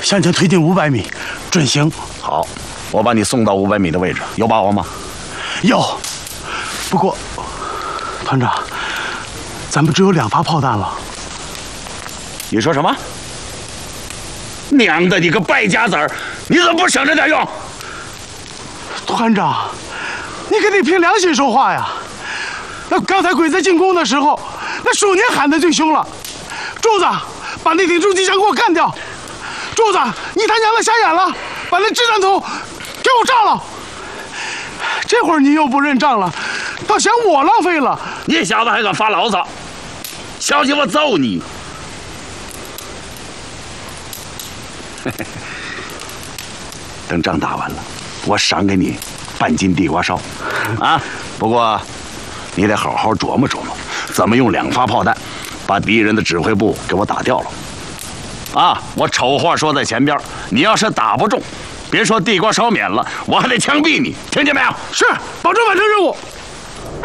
向前推进500米，准行。 好，我把你送到500米的位置，有把握吗？ 有。不过，团长，咱们只有2发炮弹了。 你说什么？娘的，你个败家子儿！你怎么不省着点用？ 团长，你可得凭良心说话呀！那刚才鬼子进攻的时候，那鼠年喊得最凶了。柱子，把那挺重机枪给我干掉！柱子，你他娘的瞎眼了，把那掷弹筒给我炸了！这会儿你又不认账了，倒嫌我浪费了。 你小子还敢发牢骚？小心我揍你！等仗打完了，我赏给你半斤地瓜烧，啊！不过你得好好琢磨琢磨，怎么用2发炮弹把敌人的指挥部给我打掉了。啊！我丑话说在前边，你要是打不中，别说地瓜烧免了，我还得枪毙你，听见没有？ 是，保证完成任务。